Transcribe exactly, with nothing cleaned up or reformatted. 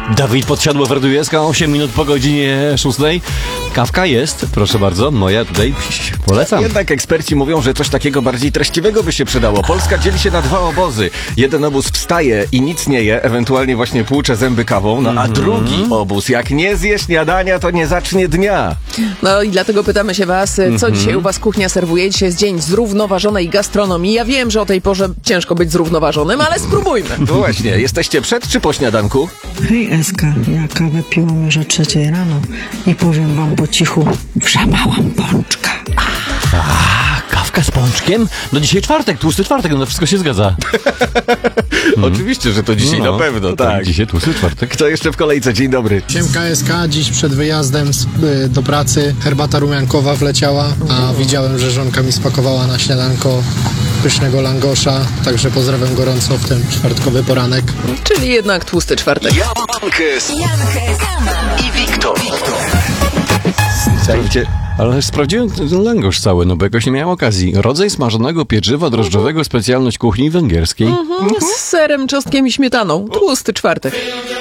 Dawid Podsiadło Werdujewska, osiem minut po godzinie szóstej. Kawka jest, proszę bardzo, moja tutaj polecam. Jednak eksperci mówią, że coś takiego bardziej treściwego by się przydało. Polska dzieli się na dwa obozy. Jeden obóz wstaje i nic nie je, ewentualnie właśnie płucze zęby kawą, no a mm-hmm. drugi obóz, jak nie zje śniadania, to nie zacznie dnia. No i dlatego pytamy się was, co mm-hmm. dzisiaj u was kuchnia serwuje? Dzisiaj jest dzień zrównoważonej gastronomii. Ja wiem, że o tej porze ciężko być zrównoważonym, ale spróbujmy. No właśnie, jesteście przed czy po śniadanku? Hej Eska, ja kawę piłam już o trzeciej rano i powiem wam po cichu, wszamałam pączka. A, kawka z pączkiem? No dzisiaj czwartek, tłusty czwartek, no wszystko się zgadza. hmm. Oczywiście, że to dzisiaj no, na pewno, to tak. tak. Dzisiaj tłusty czwartek. Kto jeszcze w kolejce? Dzień dobry. Siemka S K, dziś przed wyjazdem z, y, do pracy herbata rumiankowa wleciała, a widziałem, że żonka mi spakowała na śniadanko pysznego langosza, także pozdrawiam gorąco w ten czwartkowy poranek. Czyli jednak tłusty czwartek. Jankes i Wiktor. Słuchajcie, ale sprawdziłem ten langosz cały, no bo jakoś nie miałem okazji. Rodzaj smażonego pieczywa drożdżowego, specjalność kuchni węgierskiej. Mhm, z serem, czosnkiem i śmietaną. Tłusty czwartek.